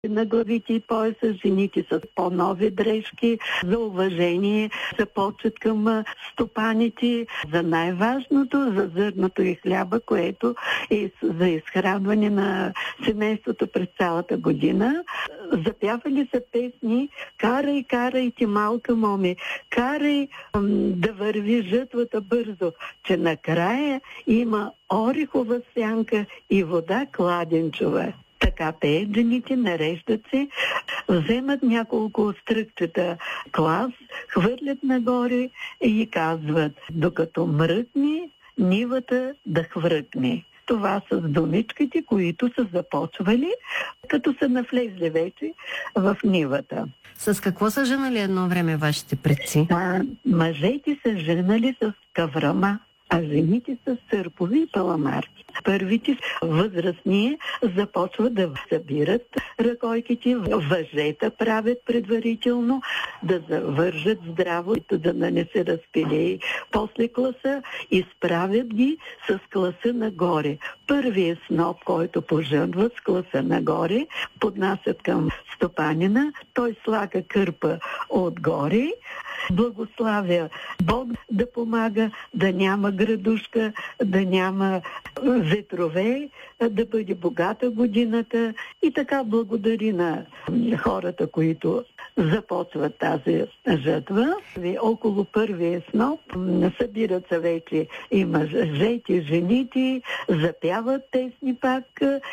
на главите и пояса, жените с по-нови дрежки, за уважение за почет към стопаните, за най-важното, за зърното и хляба, което е за изхранване на семейството през цялата година. Запявали са песни: "Карай, карай ти, малка моме, карай да върви жътвата бързо, че накрая има орехова сянка и вода кладенчова." Така пеят жените, нареждат се, вземат няколко стръкчета клас, хвърлят нагоре и казват: "Докато мръкне, нивата да хвръкне." Това са думичките, които са започвали, като са навлезли вече в нивата. С какво са женали едно време вашите предци? Мъжете са женали с каврама, а жените с сърпови и паламарки. Първите възрастни започват да събират ръкойките, въжета правят предварително, да завържат здраво, да не се разпилее после класа, изправят ги с класа нагоре. Първият сноп, който пожънват с класа нагоре, поднасят към стопанина, той слага кърпа отгоре, благославя Бог да помага, да няма градушка, да няма ветрове, да бъде богата годината, и така благодари на хората, които започват тази жътва. Около първия сноп събират се вече и мъжете, и жените, запяват песни пак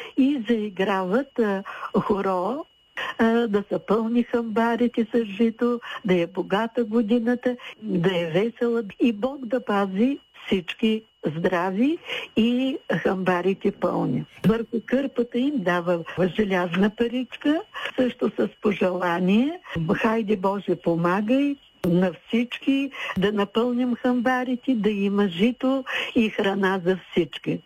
и заиграват хоро, да са пълни хамбарите с жито, да е богата годината, да е весела и Бог да пази всички здрави и хамбарите пълни. Върху кърпата им дава желязна паричка, също с пожелание: "Хайде Боже, помагай на всички да напълним хамбарите, да има жито и храна за всички."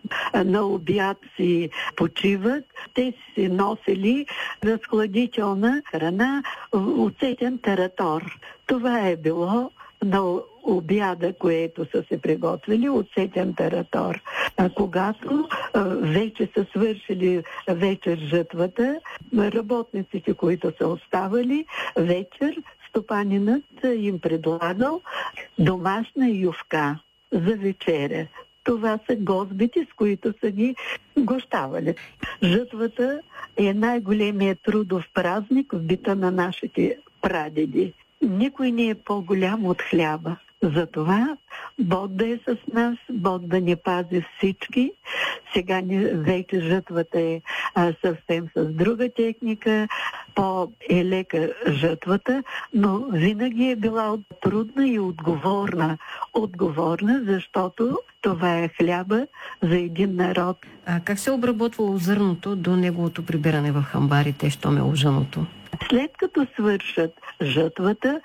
На обяд си почиват. Те си носили разхладителна храна, оцетен таратор. Това е било на обяда, което са се приготвили, оцетен таратор. Когато вече са свършили вечер жътвата, работниците, които са оставали вечер, стопанинът им предлагал домашна ювка за вечеря. Това са гозбите, с които са ги гощавали. Жътвата е най-големият трудов празник в бита на нашите прадеди. Никой не е по-голям от хляба. Затова Бог да е с нас, Бог да ни пази всички. Сега вече жътвата е съвсем с друга техника, по-лека жътвата, но винаги е била трудна и отговорна. Отговорна, защото това е хляба за един народ. А как се обработвало зърното до неговото прибиране в хамбарите, щом е ожаното? След като свършат жътвата,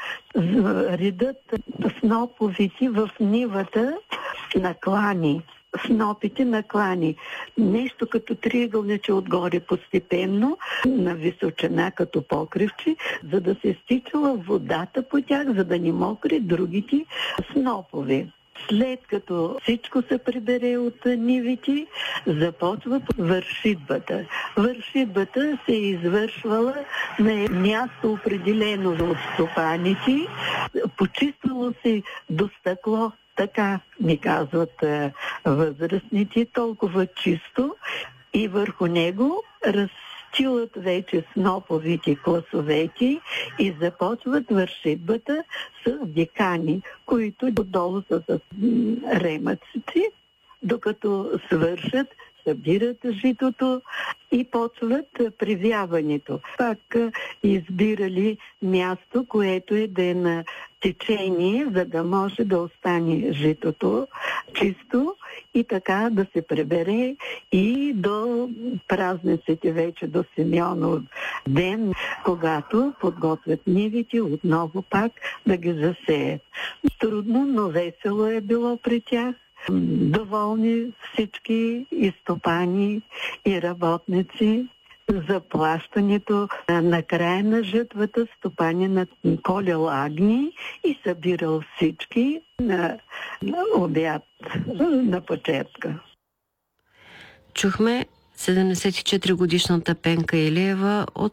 редат сноповите в нивата на клани. Снопите на клани. Нещо като триъгълниче отгоре постепенно, на височина като покривче, за да се стичала водата по тях, за да не мокри другите снопове. След като всичко се прибере от нивите, започва вършитбата. Вършитбата се извършвала на място определено от стопаните. Почиствало се до стъкло, така ми казват възрастните, толкова чисто, и върху него разстилат вече сноповите класовете и започват вършитбата с декани, които долу са с ремъците, докато свършат, събират житото и почват привяването. Пак избирали място, което е да е на течение, за да може да остане житото чисто и така да се прибере и до празниците вече, до Симеонов ден, когато подготвят нивите отново пак да ги засеят. Трудно, но весело е било при тях. Доволни всички и стопани, и работници. Заплащането на края на жътвата стопанинът колял агни и събирал всички на обяд, на почетка. Чухме 74-годишната Пенка Илиева от